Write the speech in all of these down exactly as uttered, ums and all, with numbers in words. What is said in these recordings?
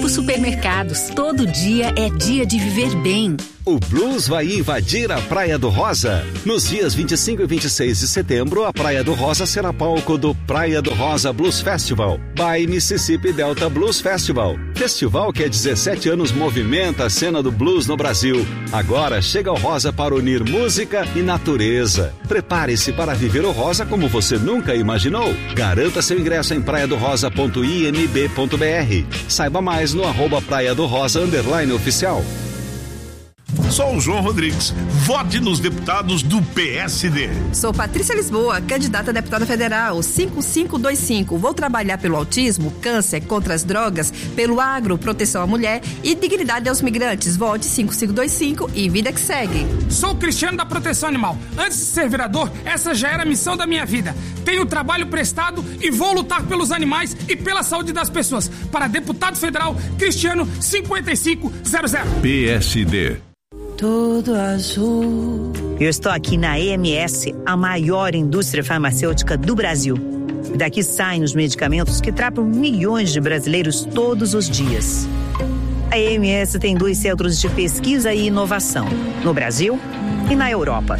Grupo Supermercados. Todo dia é dia de viver bem. O blues vai invadir a Praia do Rosa. Nos dias vinte e cinco e vinte e seis de setembro, a Praia do Rosa será palco do Praia do Rosa Blues Festival, by Mississippi Delta Blues Festival. Festival que há dezessete anos movimenta a cena do blues no Brasil. Agora chega ao Rosa para unir música e natureza. Prepare-se para viver o Rosa como você nunca imaginou. Garanta seu ingresso em praia do rosa ponto i m b ponto b r. Saiba mais no arroba Praia do Rosa underline oficial. Sou o João Rodrigues. Vote nos deputados do P S D. Sou Patrícia Lisboa, candidata a deputada federal, cinco cinco dois cinco. Vou trabalhar pelo autismo, câncer, contra as drogas, pelo agro, proteção à mulher e dignidade aos migrantes. Vote cinco cinco dois cinco e vida que segue. Sou Cristiano da Proteção Animal. Antes de ser vereador, essa já era a missão da minha vida. Tenho trabalho prestado e vou lutar pelos animais e pela saúde das pessoas. Para deputado federal, Cristiano cinquenta e cinco zero zero. P S D. Todo azul. Eu estou aqui na E M S, a maior indústria farmacêutica do Brasil. Daqui saem os medicamentos que tratam milhões de brasileiros todos os dias. A E M S tem dois centros de pesquisa e inovação, no Brasil e na Europa.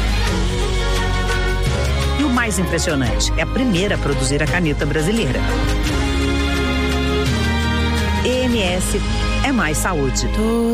E o mais impressionante, é a primeira a produzir a caneta brasileira. E M S é mais saúde.